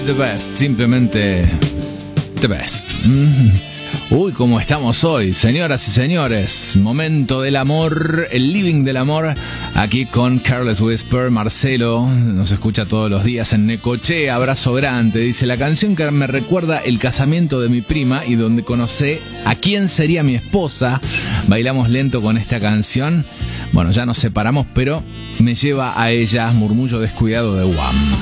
The best, simplemente the best. Uy, cómo estamos hoy, señoras y señores. Momento del amor, el living del amor, aquí con Careless Whisper. Marcelo nos escucha todos los días en Necochea, abrazo grande. Dice, la canción que me recuerda el casamiento de mi prima y donde conocí a quién sería mi esposa. Bailamos lento con esta canción. Bueno, ya nos separamos, pero me lleva a ella, murmullo descuidado de Wham.